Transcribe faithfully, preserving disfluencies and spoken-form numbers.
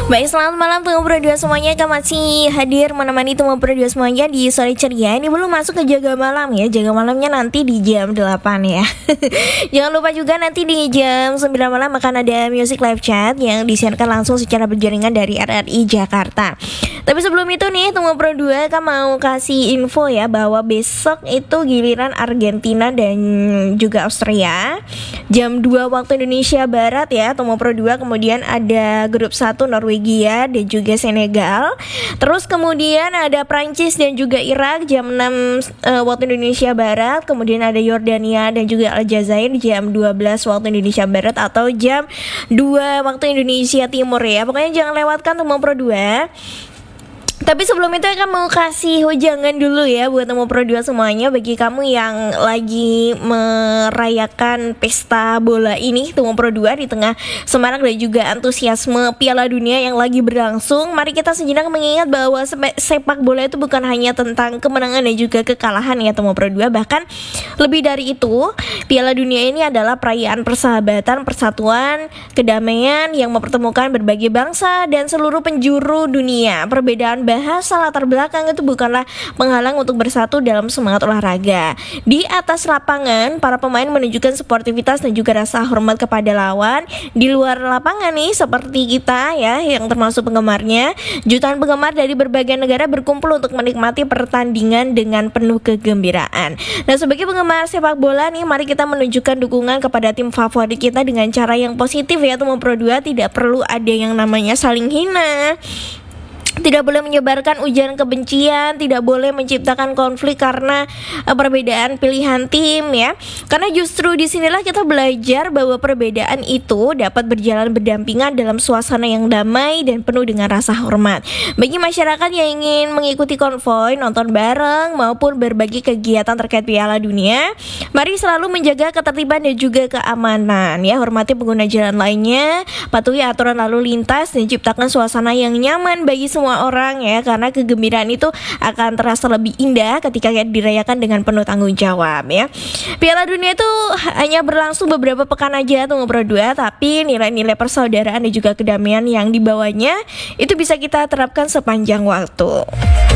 Baik, selamat malam Tunggu Pro dua semuanya. Kami masih hadir menemani Tunggu Pro dua semuanya di sore ceria. Ini belum masuk ke jaga malam ya. Jaga malamnya nanti di jam delapan ya. Jangan lupa juga nanti di jam sembilan malam akan ada music live chat yang disiarkan langsung secara berjaringan dari R R I Jakarta. Tapi sebelum itu nih Tunggu Pro dua kan mau kasih info ya bahwa besok itu giliran Argentina dan juga Austria jam dua waktu Indonesia Barat ya. Tunggu Pro dua, kemudian ada grup satu Norwegia dan juga Senegal. Terus kemudian ada Prancis dan juga Irak jam enam uh, waktu Indonesia Barat. Kemudian ada Yordania dan juga Aljazair jam dua belas waktu Indonesia Barat atau jam dua waktu Indonesia Timur ya. Pokoknya jangan lewatkan Tunggu Pro dua. Tapi sebelum itu akan mau kasih wejangan dulu ya buat Tunggu Pro dua semuanya. Bagi kamu yang lagi merayakan pesta bola ini Tunggu Pro dua di tengah semarak dan juga antusiasme Piala Dunia yang lagi berlangsung, mari kita sejenak mengingat bahwa sepak bola itu bukan hanya tentang kemenangan dan juga kekalahan ya Tunggu Pro dua. Bahkan lebih dari itu, Piala Dunia ini adalah perayaan persahabatan, persatuan, kedamaian yang mempertemukan berbagai bangsa dan seluruh penjuru dunia. Perbedaan bahasa latar belakang itu bukanlah penghalang untuk bersatu dalam semangat olahraga. Di atas lapangan, para pemain menunjukkan sportivitas dan juga rasa hormat kepada lawan. Di luar lapangan nih, seperti kita ya, yang termasuk penggemarnya, jutaan penggemar dari berbagai negara berkumpul untuk menikmati pertandingan dengan penuh kegembiraan. Nah, sebagai penggemar sepak bola nih, mari kita menunjukkan dukungan kepada tim favorit kita dengan cara yang positif ya Tunggu Pro dua. Tidak perlu ada yang namanya saling hina, tidak boleh menyebarkan ujaran kebencian, tidak boleh menciptakan konflik karena uh, perbedaan pilihan tim ya. Karena justru disinilah kita belajar bahwa perbedaan itu dapat berjalan berdampingan dalam suasana yang damai dan penuh dengan rasa hormat. Bagi masyarakat yang ingin mengikuti konvoi, nonton bareng maupun berbagi kegiatan terkait Piala Dunia, mari selalu menjaga ketertiban dan juga keamanan ya. Hormati pengguna jalan lainnya, patuhi aturan lalu lintas dan ciptakan suasana yang nyaman bagi semua semua orang ya, karena kegembiraan itu akan terasa lebih indah ketika dirayakan dengan penuh tanggung jawab ya. Piala Dunia itu hanya berlangsung beberapa pekan aja Tunggu Pro dua, tapi nilai-nilai persaudaraan dan juga kedamaian yang dibawanya itu bisa kita terapkan sepanjang waktu.